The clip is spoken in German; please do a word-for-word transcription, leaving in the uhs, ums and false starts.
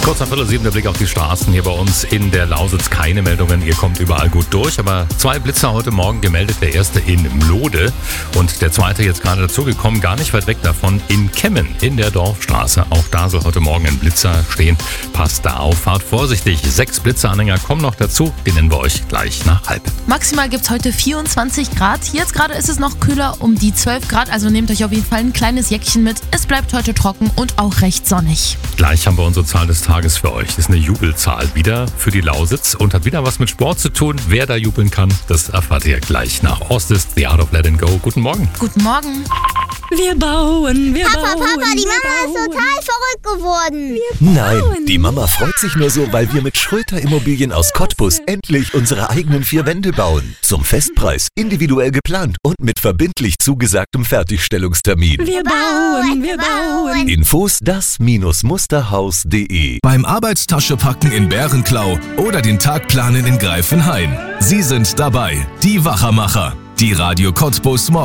Kurz nach Viertel sieben der Blick auf die Straßen hier bei uns in der Lausitz. Keine Meldungen, ihr kommt überall gut durch. Aber zwei Blitzer heute Morgen gemeldet. Der erste in Mlode und der zweite jetzt gerade dazugekommen, gar nicht weit weg davon, in Kemmen in der Dorfstraße. Auch da soll heute Morgen ein Blitzer stehen. Passt da auf, fahrt vorsichtig. Sechs Blitzeranhänger kommen noch dazu. Die nennen wir euch gleich nach halb. Maximal gibt es heute vierundzwanzig Grad. Jetzt gerade ist es noch kühler, um die zwölf Grad. Also nehmt euch auf jeden Fall ein kleines Jäckchen mit. Es bleibt heute trocken und auch recht sonnig. Gleich haben wir unsere Zahl des Tages für euch. Das ist eine Jubelzahl wieder für die Lausitz und hat wieder was mit Sport zu tun. Wer da jubeln kann, das erfahrt ihr gleich nach Ostis, The Art of Letting Go. Guten Morgen. Guten Morgen. Wir bauen, wir Papa, bauen. Papa, die wir Mama ist bauen. total verrückt geworden. Nein, die Mama freut sich nur so, weil wir mit Schröter Immobilien aus Cottbus endlich unsere eigenen vier Wände bauen. Zum Festpreis, individuell geplant und mit verbindlich zugesagtem Fertigstellungstermin. Wir bauen, wir bauen. Infos das Musterhaus punkt de. Beim Arbeitstasche packen in Bärenklau oder den Tag planen in Greifenhain. Sie sind dabei, die Wachermacher, die Radio Cottbus